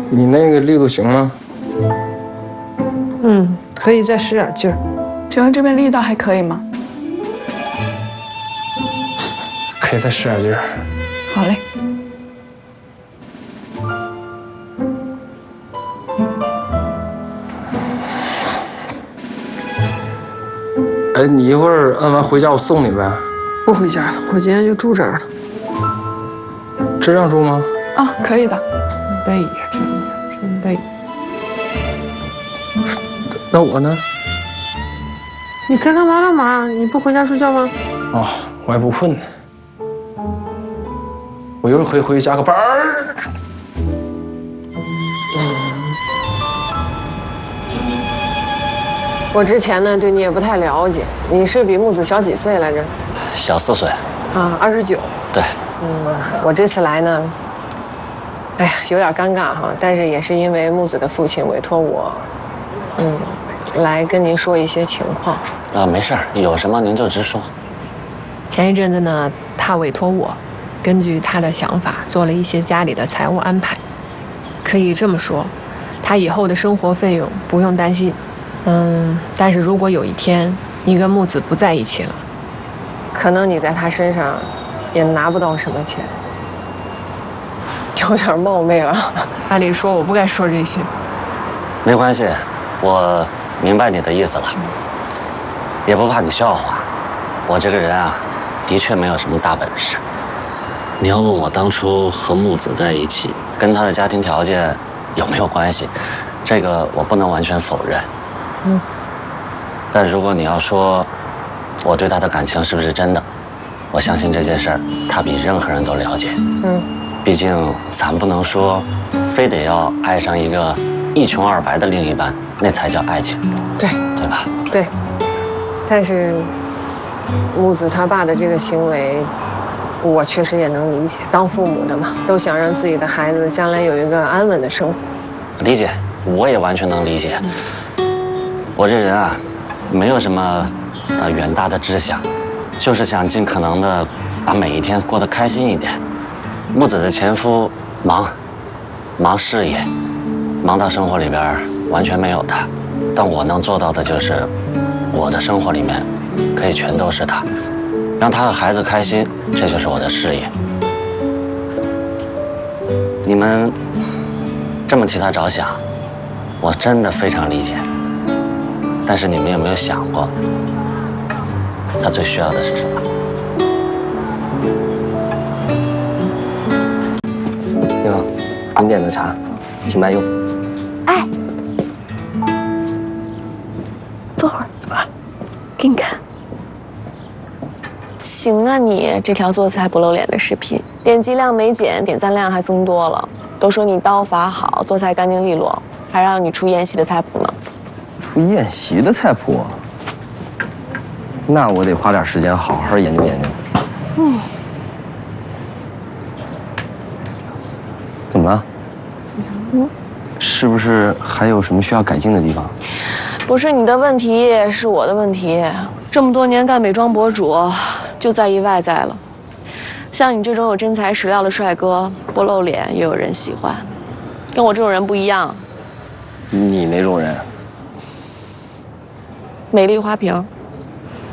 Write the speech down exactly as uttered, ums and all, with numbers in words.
你那个力度行吗？ 嗯，可以再使点劲儿。 请问这边力道还可以吗？ 可以再使点劲儿。 好嘞。 哎，你一会儿按完回家，我送你呗。 不回家了，我今天就住这儿了。 这样住吗？ 啊，可以的。 背呀，真真背。 那我呢？ 你该干嘛干嘛，你不回家睡觉吗？ 啊，我还不困呢。我一会儿可以回去加个班儿。 我之前呢对你也不太了解，你是比木子小几岁来着？ 小四岁。 啊，二十九。 对。 嗯，我这次来呢，哎呀，有点尴尬哈，但是也是因为木子的父亲委托我，嗯，来跟您说一些情况。 啊，没事儿，有什么您就直说。 前一阵子呢，他委托我，根据他的想法做了一些家里的财务安排。可以这么说，他以后的生活费用不用担心。嗯，但是如果有一天你跟木子不在一起了，可能你在他身上也拿不到什么钱。有点冒昧了，按理说我不该说这些。 没关系，我明白你的意思了，也不怕你笑话。我这个人啊，的确没有什么大本事。你要问我当初和木子在一起，跟他的家庭条件有没有关系，这个我不能完全否认。嗯。但如果你要说我对他的感情是不是真的，我相信这件事儿他比任何人都了解。嗯。毕竟咱不能说，非得要爱上一个一穷二白的另一半，那才叫爱情。 对， 对吧？ 对。但是木子他爸的这个行为，我确实也能理解。当父母的嘛，都想让自己的孩子将来有一个安稳的生活。 理解，我也完全能理解。我这人啊，没有什么呃远大的志向，就是想尽可能的把每一天过得开心一点。木子的前夫忙，忙事业，忙到生活里边完全没有他。但我能做到的就是，我的生活里面可以全都是他，让他和孩子开心，这就是我的事业。你们这么替他着想，我真的非常理解。但是你们有没有想过，他最需要的是什么？ 你好，您点的茶，请慢用。 哎，坐会儿，啊，给你看。行啊你，这条做菜不露脸的视频，点击量没减，点赞量还增多了。都说你刀法好，做菜干净利落，还让你出宴席的菜谱呢。 出宴席的菜谱？那我得花点时间好好研究研究。嗯。怎么了？嗯，是不是还有什么需要改进的地方？ 不是你的问题，是我的问题。这么多年干美妆博主，就在意外在了。像你这种有真材实料的帅哥，不露脸也有人喜欢。跟我这种人不一样。 你那种人？ 美丽花瓶。